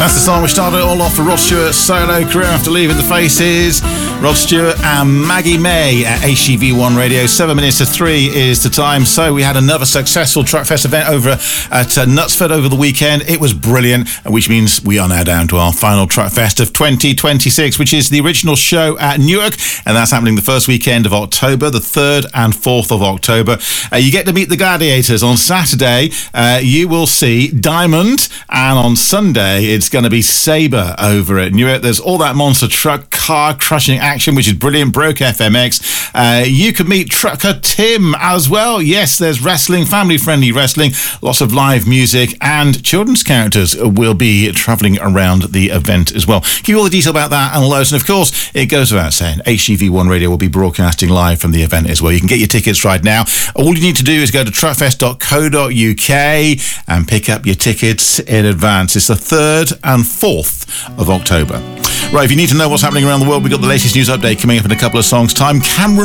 That's the song we started it all off for Rod Stewart's solo career after leaving the Faces. Rod Stewart and Maggie May at HGV1 Radio. 7 minutes to 3 is the time. So we had another successful Truckfest event over at Knutsford over the weekend. It was brilliant, which means we are now down to our final Truckfest of 2026, which is the original show at Newark, and that's happening the first weekend of October, the 3rd and 4th of October. You get to meet the Gladiators. On Saturday, you will see Diamond, and on Sunday, it's going to be Sabre over at Newark. There's all that monster truck car crushing action, which is brilliant. Broke FMX. You can meet Trucker Tim as well. Yes, there's wrestling, family-friendly wrestling, lots of live music, and children's characters will be travelling around the event as well. Give you all the detail about that and loads. And of course, it goes without saying, HGV1 Radio will be broadcasting live from the event as well. You can get your tickets right now. All you need to do is go to truckfest.co.uk and pick up your tickets in advance. It's the 3rd and 4th of October. Right, if you need to know what's happening around the world, we've got the latest news update coming up in a couple of songs' time. Cameron